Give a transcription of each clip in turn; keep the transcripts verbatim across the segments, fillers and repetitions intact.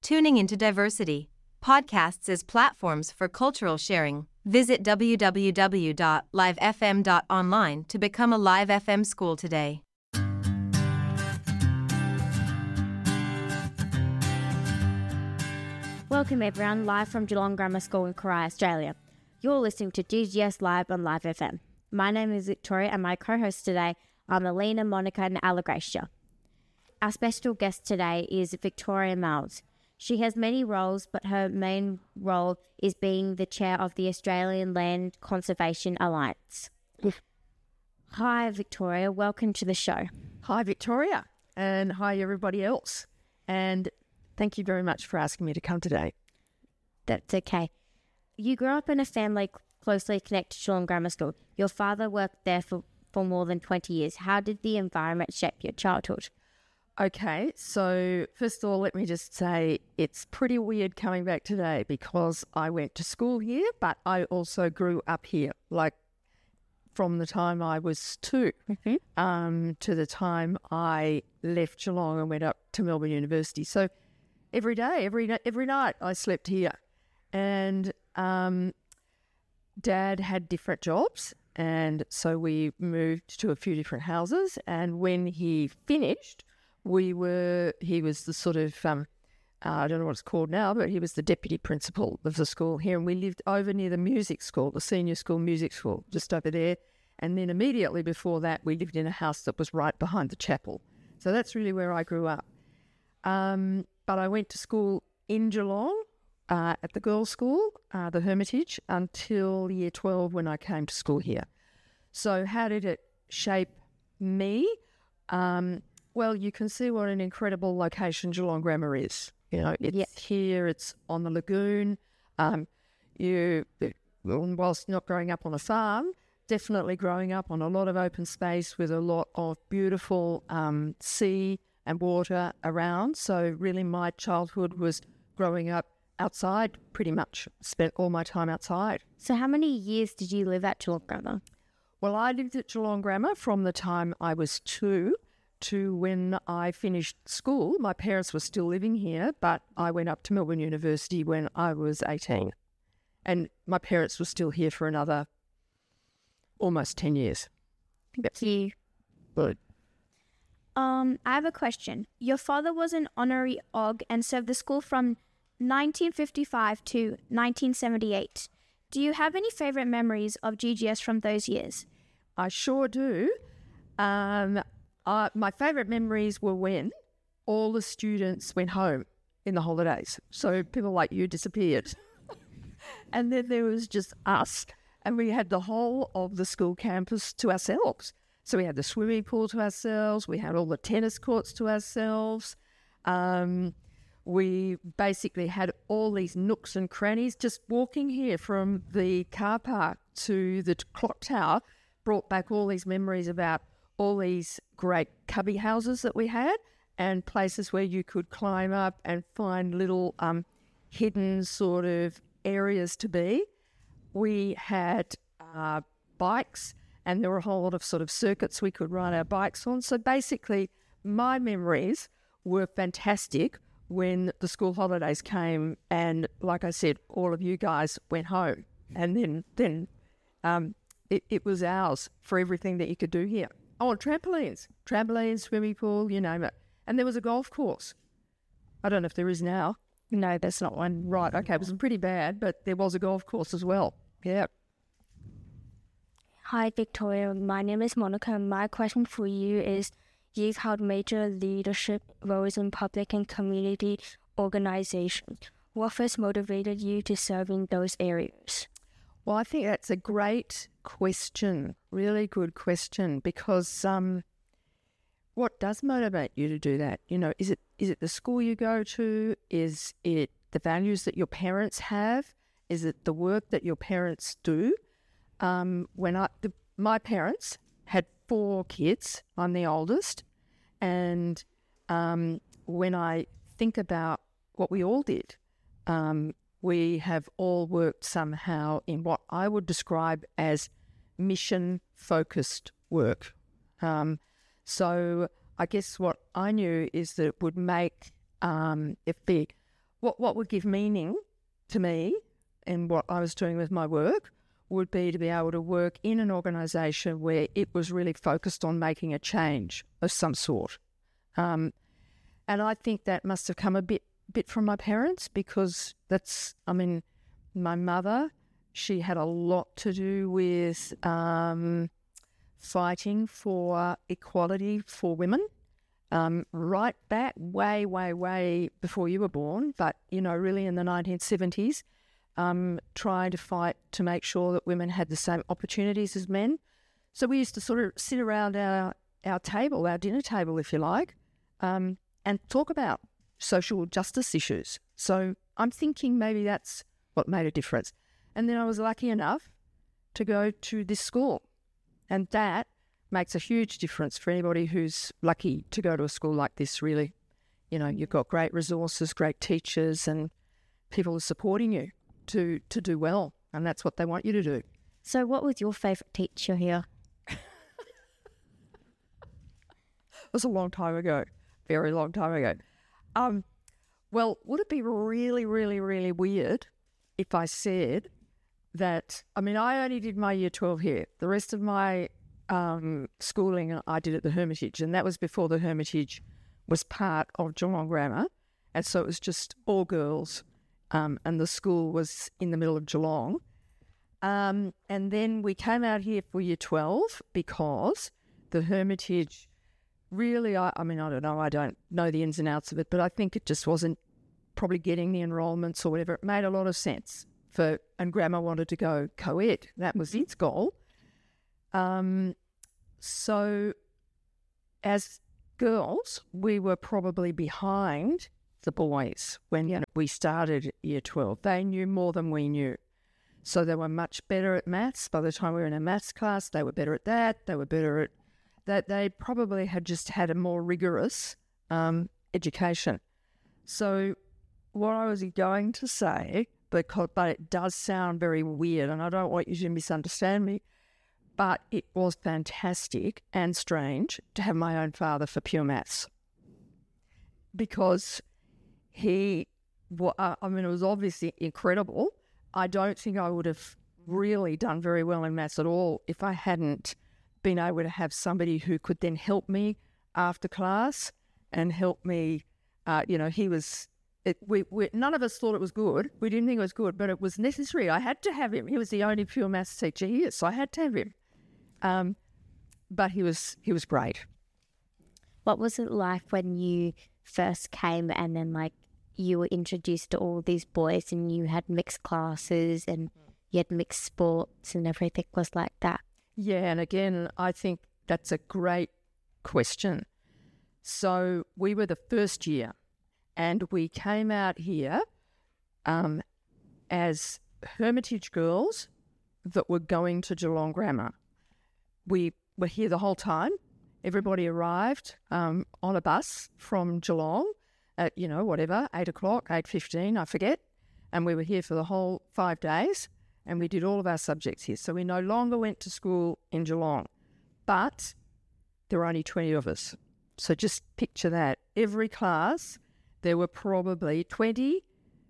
Tuning into diversity. Podcasts as platforms for cultural sharing. Visit w w w dot live f m dot online to become a Live F M school today. Welcome everyone, live from Geelong Grammar School in Corai, Australia. You're listening to G G S Live on Live F M. My name is Victoria and my co-hosts today are Melina, Monica and Alagracia. Our special guest today is Victoria Miles. She has many roles, but her main role is being the chair of the Australian Land Conservation Alliance. Hi, Victoria. Welcome to the show. Hi, Victoria, and hi, everybody else. And thank you very much for asking me to come today. That's okay. You grew up in a family closely connected to Geelong Grammar School. Your father worked there for, for more than twenty years. How did the environment shape your childhood? Okay, so first of all, let me just say it's pretty weird coming back today because I went to school here, but I also grew up here, like from the time I was two mm-hmm. um, to the time I left Geelong and went up to Melbourne University. So every day, every every night I slept here. And um, Dad had different jobs, and so we moved to a few different houses. And when he finished, we were, he was the sort of, um, uh, I don't know what it's called now, but he was the deputy principal of the school here. And we lived over near the music school, the senior school music school, just over there. And then immediately before that, we lived in a house that was right behind the chapel. So that's really where I grew up. Um, but I went to school in Geelong uh, at the girls' school, uh, the Hermitage, until year twelve when I came to school here. So how did it shape me? Um, well, you can see what an incredible location Geelong Grammar is. You know, it's yep. here, it's on the lagoon. Um, you, whilst not growing up on a farm, definitely growing up on a lot of open space with a lot of beautiful um, sea and water around. So really my childhood was growing up outside pretty much. Spent all my time outside. So how many years did you live at Geelong Grammar? Well, I lived at Geelong Grammar from the time I was two to when I finished school. My parents were still living here, but I went up to Melbourne University when I was eighteen. And my parents were still here for another almost ten years. Thank you. Good. Um, I have a question. Your father was an honorary O G and served the school from nineteen fifty-five to nineteen seventy-eight. Do you have any favourite memories of G G S from those years? I sure do. Um, I, my favourite memories were when all the students went home in the holidays. So people like you disappeared. And then there was just us. And we had the whole of the school campus to ourselves. So we had the swimming pool to ourselves. We had all the tennis courts to ourselves. Um, we basically had all these nooks and crannies. Just walking here from the car park to the clock tower brought back all these memories about all these great cubby houses that we had and places where you could climb up and find little um, hidden sort of areas to be. We had uh, bikes, and there were a whole lot of sort of circuits we could ride our bikes on. So basically, my memories were fantastic when the school holidays came and, like I said, all of you guys went home. And then then um, it, it was ours for everything that you could do here. Oh, and trampolines, trampolines, swimming pool, you name it. And there was a golf course. I don't know if there is now. No, there's not one. Right, okay, it was pretty bad, but there was a golf course as well. Yeah. Hi, Victoria. My name is Monica. My question for you is, you've held major leadership roles in public and community organizations. What first motivated you to serve in those areas? Well, I think that's a great question, really good question, because um, what does motivate you to do that? You know, is it is it the school you go to? Is it the values that your parents have? Is it the work that your parents do? Um, when I, the, my parents had four kids, I'm the oldest, and um, when I think about what we all did, um, we have all worked somehow in what I would describe as mission-focused work. Um, so I guess what I knew is that it would make um, it be, what, what would give meaning to me and what I was doing with my work would be to be able to work in an organisation where it was really focused on making a change of some sort. Um, and I think that must have come a bit bit from my parents, because that's, I mean, my mother, she had a lot to do with um, fighting for equality for women, um, right back way, way, way before you were born, but, you know, really in the nineteen seventies, um, trying to fight to make sure that women had the same opportunities as men. So we used to sort of sit around our, our table, our dinner table, if you like, um, and talk about social justice issues. So I'm thinking maybe that's what made a difference. And then I was lucky enough to go to this school, and that makes a huge difference for anybody who's lucky to go to a school like this, really. You know, you've got great resources, great teachers, and people are supporting you to, to do well, and that's what they want you to do. So what was your favourite teacher here? It was a long time ago, very long time ago. Um, well, would it be really, really, really weird if I said that, I mean, I only did my year twelve here. The rest of my um, schooling I did at the Hermitage, and that was before the Hermitage was part of Geelong Grammar. And so it was just all girls, um, and the school was in the middle of Geelong. Um, and then we came out here for year twelve because the Hermitage really, I, I mean, I don't know, I don't know the ins and outs of it, but I think it just wasn't probably getting the enrolments or whatever. It made a lot of sense for, and Grammar wanted to go co-ed. That was its goal. Um, so as girls, we were probably behind the boys when you know, we started year twelve. They knew more than we knew. So they were much better at maths. By the time we were in a maths class, they were better at that. They were better at that. They probably had just had a more rigorous um, education. So what I was going to say, because, but it does sound very weird, and I don't want you to misunderstand me, but it was fantastic and strange to have my own father for pure maths, because he, well, I mean, it was obviously incredible. I don't think I would have really done very well in maths at all if I hadn't been able to have somebody who could then help me after class and help me. Uh, you know, he was, it, we, we, none of us thought it was good. We didn't think it was good, but it was necessary. I had to have him. He was the only pure maths teacher here, so I had to have him. Um, but he was, he was great. What was it like when you first came and then like you were introduced to all these boys and you had mixed classes and you had mixed sports and everything was like that? Yeah, and again, I think that's a great question. So we were the first year and we came out here um, as Hermitage girls that were going to Geelong Grammar. We were here the whole time. Everybody arrived um, on a bus from Geelong at, you know, whatever, eight o'clock, eight fifteen, I forget. And we were here for the whole five days and we did all of our subjects here. So we no longer went to school in Geelong, but there were only twenty of us. So just picture that. Every class, there were probably twenty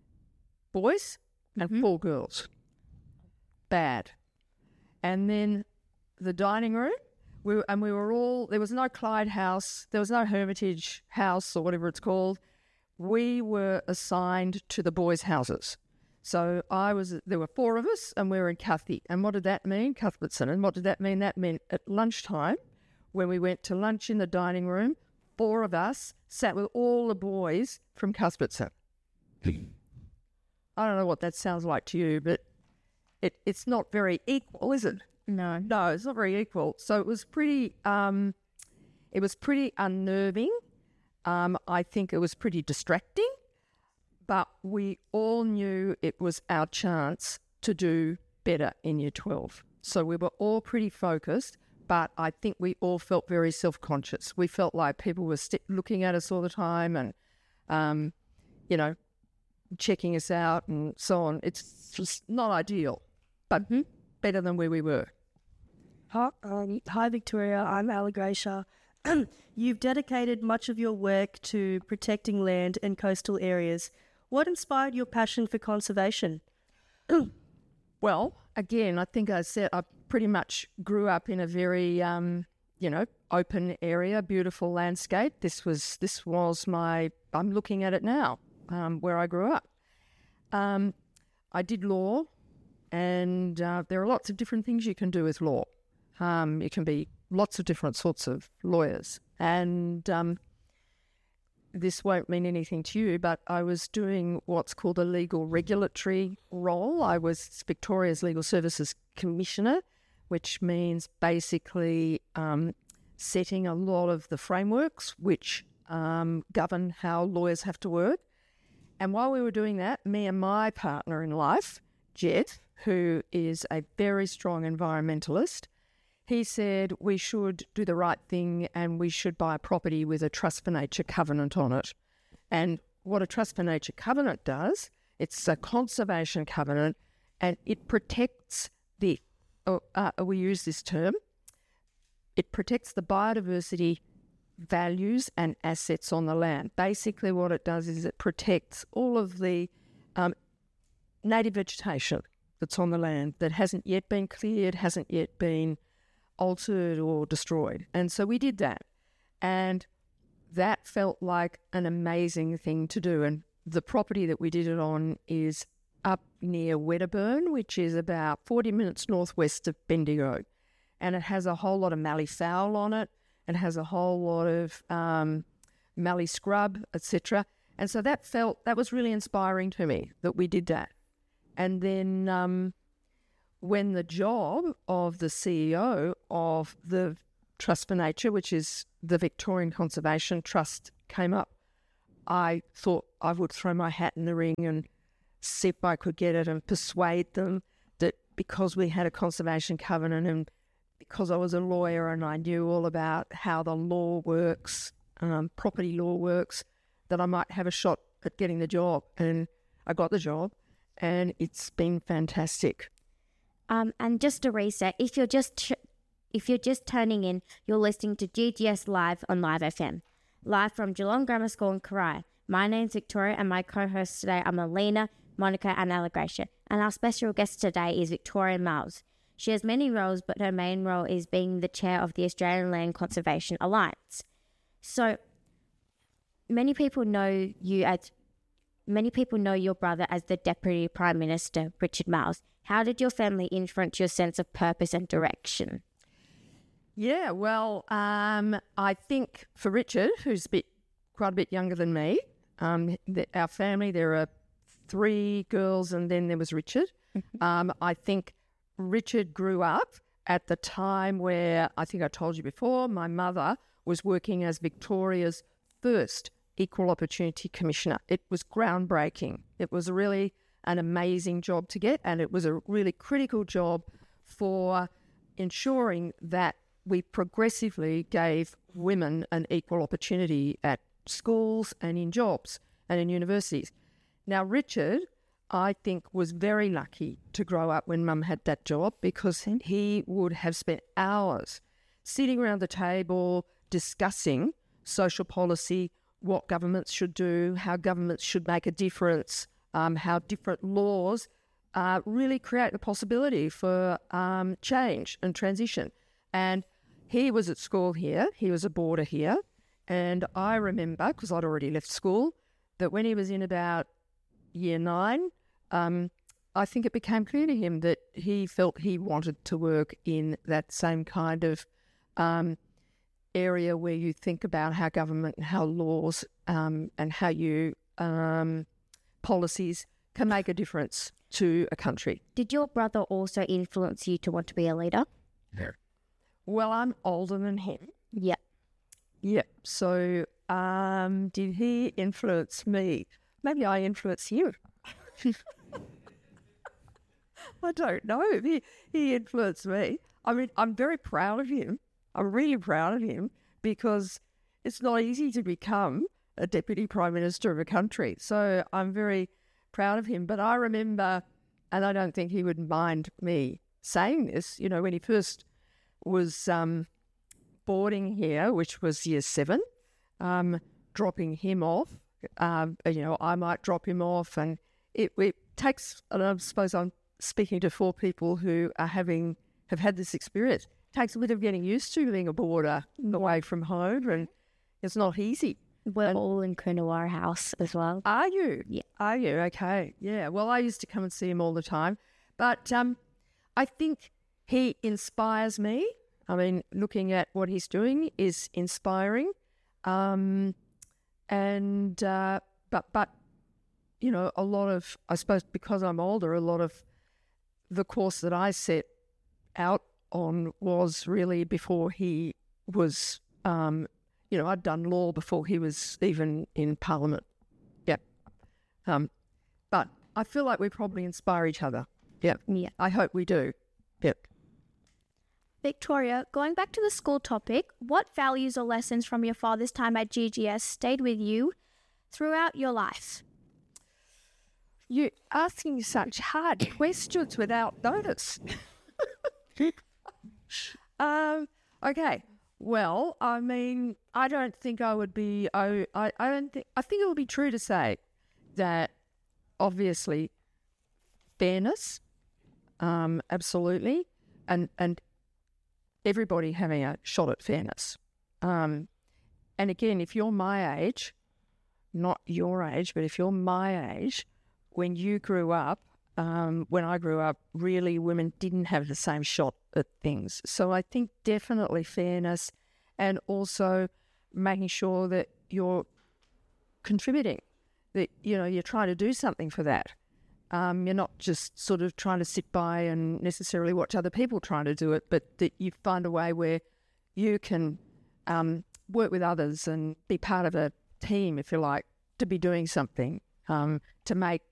boys and mm-hmm. four girls. Bad. And then the dining room, we were, and we were all, there was no Clyde House, there was no Hermitage House or whatever it's called. We were assigned to the boys' houses. So I was, there were four of us and we were in Cathy. And what did that mean? Cuthbertson. And what did that mean? That meant at lunchtime, when we went to lunch in the dining room, four of us sat with all the boys from Cuthbertson. I don't know what that sounds like to you, but it, it's not very equal, is it? No. No, it's not very equal. So it was pretty, um, it was pretty unnerving. Um, I think it was pretty distracting, but we all knew it was our chance to do better in year twelve. So we were all pretty focused, but I think we all felt very self-conscious. We felt like people were st- looking at us all the time and, um, you know, checking us out and so on. It's just not ideal, but mm-hmm. better than where we were. Hi, um, hi Victoria, I'm Allegracia. You've dedicated much of your work to protecting land and coastal areas. What inspired your passion for conservation? Well, again, I think I said I pretty much grew up in a very, um, you know, open area, beautiful landscape. This was this was my. I'm looking at it now, um, where I grew up. Um, I did law, and uh, there are lots of different things you can do with law. Um, you can be lots of different sorts of lawyers, and um, this won't mean anything to you, but I was doing what's called a legal regulatory role. I was Victoria's Legal Services Commissioner, which means basically um, setting a lot of the frameworks which um, govern how lawyers have to work. And while we were doing that, me and my partner in life, Jed, who is a very strong environmentalist, he said we should do the right thing and we should buy a property with a Trust for Nature covenant on it. And what a Trust for Nature covenant does, it's a conservation covenant, and it protects the, oh, uh, we use this term, it protects the biodiversity values and assets on the land. Basically what it does is it protects all of the um, native vegetation that's on the land that hasn't yet been cleared, hasn't yet been altered or destroyed. And so we did that. And that felt like an amazing thing to do. And the property that we did it on is up near Wedderburn, which is about forty minutes northwest of Bendigo. And it has a whole lot of mallee fowl on it. It has a whole lot of um, mallee scrub, et cetera. And so that felt, that was really inspiring to me that we did that. And then um, when the job of the C E O of the Trust for Nature, which is the Victorian Conservation Trust, came up, I thought I would throw my hat in the ring and see if I could get it and persuade them that because we had a conservation covenant and because I was a lawyer and I knew all about how the law works, um, property law works, that I might have a shot at getting the job. And I got the job and it's been fantastic. Um, and just to reset, if you're just ch- if you're just turning in, you're listening to G G S Live on Live F M, live from Geelong Grammar School in Corai. My name's Victoria, and my co-hosts today are Melina, Monica, and Allegracia. And our special guest today is Victoria Miles. She has many roles, but her main role is being the chair of the Australian Land Conservation Alliance. So, many people know you as many people know your brother as the Deputy Prime Minister, Richard Marles. How did your family influence your sense of purpose and direction? Yeah, well, um, I think for Richard, who's a bit, quite a bit younger than me, um, the, our family, there are three girls and then there was Richard. um, I think Richard grew up at the time where, I think I told you before, my mother was working as Victoria's first Equal Opportunity Commissioner. It was groundbreaking. It was really an amazing job to get, and it was a really critical job for ensuring that we progressively gave women an equal opportunity at schools and in jobs and in universities. Now, Richard, I think, was very lucky to grow up when Mum had that job, because he would have spent hours sitting around the table discussing social policy, what governments should do, how governments should make a difference, um, how different laws uh, really create the possibility for um, change and transition. And he was at school here, he was a boarder here, and I remember, because I'd already left school, that when he was in about year nine, um, I think it became clear to him that he felt he wanted to work in that same kind of um, area where you think about how government and how laws um, and how you um, policies can make a difference to a country. Did your brother also influence you to want to be a leader? Yeah. Well, I'm older than him. Yeah. Yeah. So um, did he influence me? Maybe I influenced him. I don't know. He, he influenced me. I mean, I'm very proud of him. I'm really proud of him, because it's not easy to become a Deputy Prime Minister of a country. So I'm very proud of him. But I remember, and I don't think he would mind me saying this, you know, when he first was um, boarding here, which was year seven, um, dropping him off Um, you know, I might drop him off, and it, it takes, and I suppose I'm speaking to four people who are having, have had this experience. It takes a bit of getting used to being a boarder away from home, and it's not easy. We're And- all in Coonawarra House as well. Are you? Yeah. Are you? Okay. Yeah. Well, I used to come and see him all the time. But um, I think he inspires me. I mean, looking at what he's doing is inspiring. Um, and, uh, but, but, you know, a lot of, I suppose because I'm older, a lot of the course that I set out on was really before he was, um, you know, I'd done law before he was even in Parliament. Yeah. Um, but I feel like we probably inspire each other. Yeah. Yeah. I hope we do. Yep. Victoria, going back to the school topic, what values or lessons from your father's time at G G S stayed with you throughout your life? You're asking such hard questions without notice. um, okay. Well, I mean, I don't think I would be, I, I, I don't think, I think it would be true to say that obviously fairness, um, absolutely, and, and everybody having a shot at fairness. Um, and again, if you're my age, not your age, but if you're my age, when you grew up, um, when I grew up, really women didn't have the same shot at things. So I think definitely fairness, and also making sure that you're contributing, that, you know, you're trying to do something for that. Um, you're not just sort of trying to sit by and necessarily watch other people trying to do it, but that you find a way where you can um, work with others and be part of a team, if you like, to be doing something, um, to make